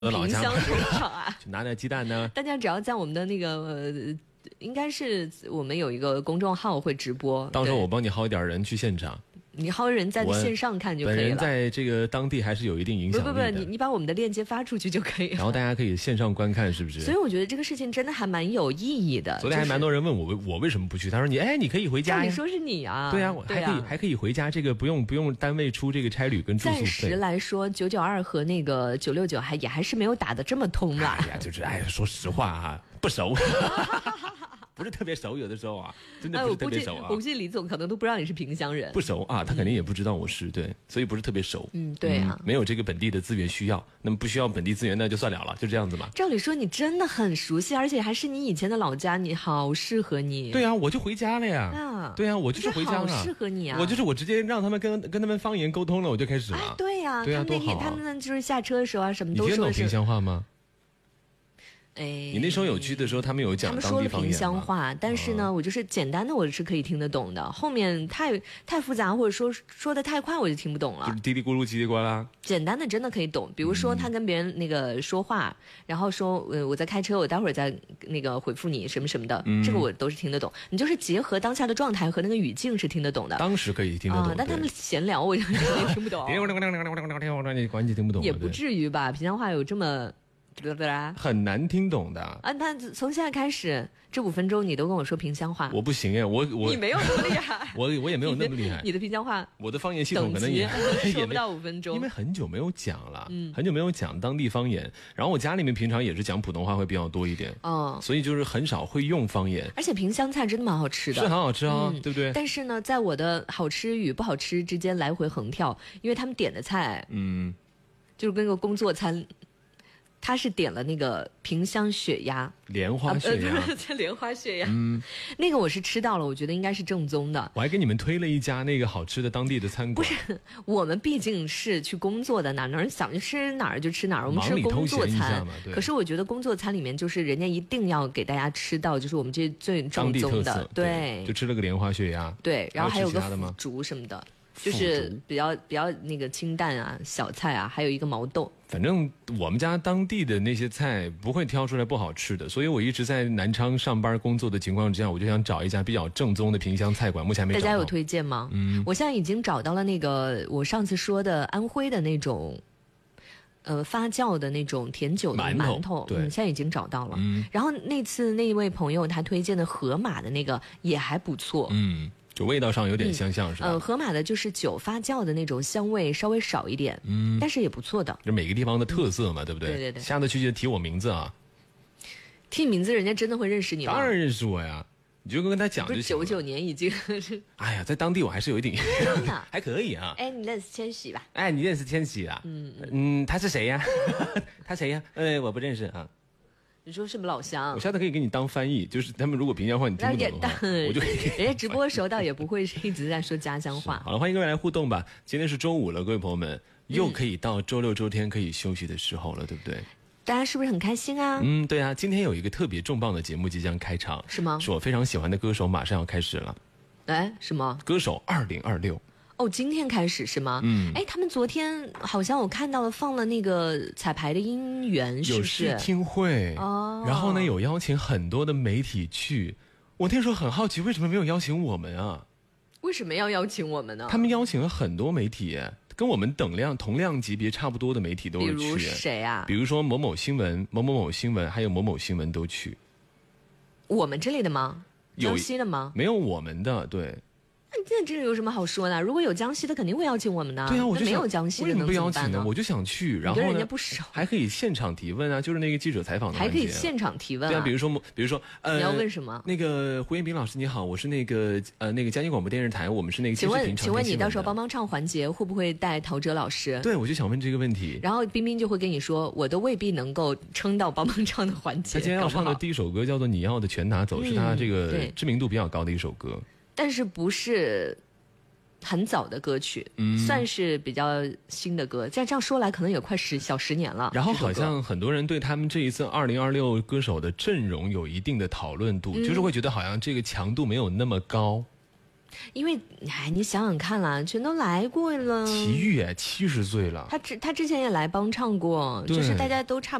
老家萍乡农场啊， 就拿点鸡蛋呢。 大家只要在我们的那个应该是我们有一个公众号会直播， 到时候我帮你薅一点人去现场。 你薅人在线上看就可以了。 本人在这个当地还是有一定影响力的。 不，你把我们的链接发出去就可以了。 然后大家可以线上观看，是不是？ 所以我觉得这个事情真的还蛮有意义的。 昨天还蛮多人问我为什么不去，他说你可以回家呀。 你说是你啊？ 对啊，我还可以回家，这个不用单位出这个差旅跟住宿费。 暂时来说，992和那个969还是没有打得这么通啦。 哎呀，说实话啊，不熟。不是特别熟，有的时候啊，真的不是特别熟啊。 我估计李总可能都不知道你是萍乡人， 不熟啊，他肯定也不知道我是对，所以不是特别熟。 对啊， 没有这个本地的资源需要，那么不需要本地资源那就算了，就这样子嘛。 照理说你真的很熟悉，而且还是你以前的老家，你好适合你。 对啊，我就回家了呀。 啊， 对啊，我就是回家了。 好适合你啊！ 我直接让他们跟他们方言沟通了，我就开始了。 哎，对呀， 对啊，多好啊！ 他们就是下车的时候啊，什么都说你听懂萍乡话吗？ 哎， 你那时候有去的时候，他们有讲当地方言吗？ 他们说了萍乡话，但是呢，我就是简单的我是可以听得懂的，后面太复杂或者说的太快我就听不懂了。 就是嘀嘀咕噜叽里呱啦。 简单的真的可以懂，比如说他跟别人那个说话，然后说我在开车，我待会儿再那个回复你什么什么的，这个我都是听得懂。你就是结合当下的状态和那个语境是听得懂的。 当时可以听得懂， 但他们闲聊我就听不懂。 你关系听不懂， 也不至于吧？萍乡话有这么。 很难听懂的啊！那从现在开始，这5分钟你都跟我说萍乡话， 我不行哎， 你没有那么厉害， 我也没有那么厉害。 你的萍乡话， 我的方言系统可能也说不到5分钟， 因为很久没有讲了，很久没有讲当地方言。然后我家里面平常也是讲普通话会比较多一点，所以就是很少会用方言。 而且萍乡菜真的蛮好吃的， 是很好吃啊，对不对？ 但是呢，在我的好吃与不好吃之间来回横跳，因为他们点的菜，就是跟个工作餐。他是点了那个萍乡血鸭， 莲花血鸭， 莲花血鸭，那个我是吃到了，我觉得应该是正宗的。 我还给你们推了一家那个好吃的当地的餐馆。 不是，我们毕竟是去工作的，哪儿想吃哪儿就吃哪儿，我们吃工作餐。可是我觉得工作餐里面就是人家一定要给大家吃到，就是我们这最正宗的，对， 就吃了个莲花血鸭， 对，然后还有个腐竹什么的。就是比较那个清淡啊，小菜啊，还有一个毛豆。 反正我们家当地的那些菜不会挑出来不好吃的，所以我一直在南昌上班工作的情况之下，我就想找一家比较正宗的萍乡菜馆，目前没找到。 大家有推荐吗？我现在已经找到了那个我上次说的安徽的那种，发酵的那种甜酒的馒头， 对， 现在已经找到了。然后那次那位朋友他推荐的河马的那个也还不错， 就味道上有点相像，是吧？ 河马的就是酒发酵的那种香味稍微少一点，但是也不错的。 就每个地方的特色嘛，对不对？ 对。 下次去就提我名字啊！ 提名字，人家真的会认识你吗？ 当然认识我呀，你就跟他讲就行了。 99年已经哎呀，在当地我还是有一点还可以啊。 哎，你认识千玺吧？ 哎，你认识千玺啊？他是谁呀？他谁呀？我不认识啊。 你说什么老乡？ 我下次可以给你当翻译，就是他们如果萍乡话你听不懂的话，我就可以。 人家直播的时候倒也不会是一直在说家乡话。 好了，欢迎各位来互动吧。今天是周五了，各位朋友们，又可以到周六周天可以休息的时候了，对不对？ 大家是不是很开心啊？ 对啊，今天有一个特别重磅的节目即将开场， 是吗？ 是我非常喜欢的歌手马上要开始了。 哎，什么？ 歌手2026。 哦，今天开始是吗？哎，他们昨天好像我看到了放了那个彩排的音源，是不是？ 有试听会哦，然后呢有邀请很多的媒体去。我那时候很好奇，为什么没有邀请我们啊？ 为什么要邀请我们呢？ 他们邀请了很多媒体，跟我们同量级别差不多的媒体都会去。 比如谁啊？ 比如说某某新闻、某某某新闻，还有某某新闻都去。 我们这里的吗？江西的吗？ 没有我们的，对。 那这有什么好说的？如果有江西的，肯定会邀请我们的。 对啊，我就没有江西的， 为什么不邀请呢？我就想去，然后呢， 人家不熟， 还可以现场提问啊，就是那个记者采访的环节， 还可以现场提问啊。 对啊，比如说， 你要问什么？ 那个胡彦斌老师你好，我是那个江西广播电视台，我们是那个。 请问你到时候帮帮唱环节会不会带陶喆老师？ 对，我就想问这个问题。 然后彬彬就会跟你说，我都未必能够撑到帮帮唱的环节。 他今天要唱的第一首歌叫做《你要的全拿走》，是他这个知名度比较高的一首歌， 但是不是很早的歌曲，算是比较新的歌。这样说来，可能也快小10年了。 然后好像很多人对他们这一次2026歌手的阵容有一定的讨论度，就是会觉得好像这个强度没有那么高。 因为你想想看啦，全都来过了。 齐豫70岁了， 他之前也来帮唱过，就是大家都差。